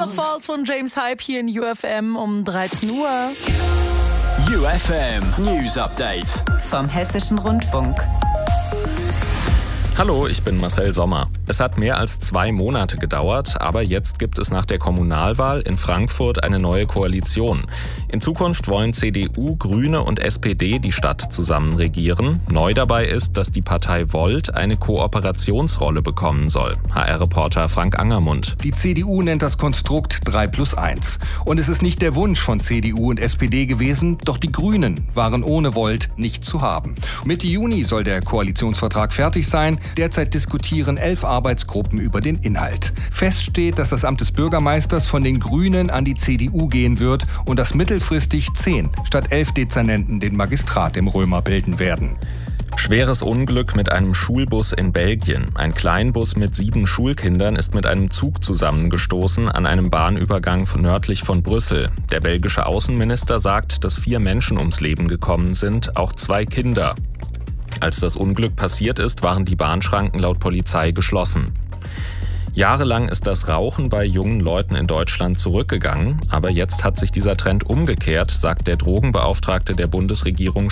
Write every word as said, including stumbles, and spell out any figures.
Waterfalls von James Hype hier in U F M um dreizehn Uhr. U F M News Update vom Hessischen Rundfunk. Hallo, ich bin Marcel Sommer. Es hat mehr als zwei Monate gedauert, aber jetzt gibt es nach der Kommunalwahl in Frankfurt eine neue Koalition. In Zukunft wollen C D U, Grüne und S P D die Stadt zusammen regieren. Neu dabei ist, dass die Partei Volt eine Kooperationsrolle bekommen soll. H R-Reporter Frank Angermund. Die C D U nennt das Konstrukt drei plus eins. Und es ist nicht der Wunsch von C D U und S P D gewesen, doch die Grünen waren ohne Volt nicht zu haben. Mitte Juni soll der Koalitionsvertrag fertig sein. Derzeit diskutieren elf Arbeitsgruppen über den Inhalt. Fest steht, dass das Amt des Bürgermeisters von den Grünen an die C D U gehen wird und dass mittelfristig zehn statt elf Dezernenten den Magistrat im Römer bilden werden. Schweres Unglück mit einem Schulbus in Belgien. Ein Kleinbus mit sieben Schulkindern ist mit einem Zug zusammengestoßen an einem Bahnübergang nördlich von Brüssel. Der belgische Außenminister sagt, dass vier Menschen ums Leben gekommen sind, auch zwei Kinder. Als das Unglück passiert ist, waren die Bahnschranken laut Polizei geschlossen. Jahrelang ist das Rauchen bei jungen Leuten in Deutschland zurückgegangen, aber jetzt hat sich dieser Trend umgekehrt, sagt der Drogenbeauftragte der Bundesregierung